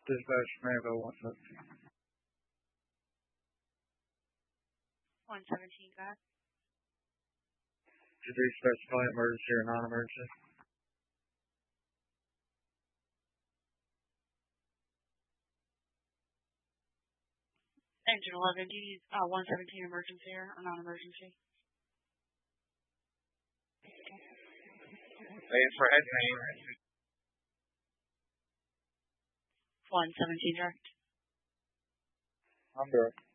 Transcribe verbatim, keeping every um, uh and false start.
Dispatch Maryville one seventeen. one seventeen, go ahead. Did you specify emergency or non-emergency? Engine eleven, do you need uh, one seventeen emergency or non-emergency? Waiting for head pain. one seventeen direct. I'm direct.